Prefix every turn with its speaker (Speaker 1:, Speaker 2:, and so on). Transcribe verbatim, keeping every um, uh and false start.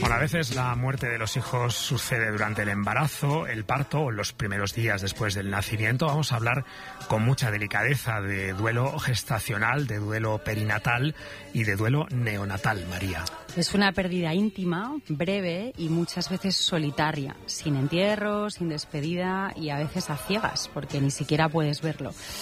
Speaker 1: Bueno, a veces la muerte de los hijos sucede durante el embarazo, el parto o los primeros días después del nacimiento. Vamos a hablar con mucha delicadeza de duelo gestacional, de duelo perinatal y de duelo neonatal, María.
Speaker 2: Es una pérdida íntima, breve y muchas veces solitaria, sin entierro, sin despedida y a veces a ciegas, porque ni siquiera puedes verlo.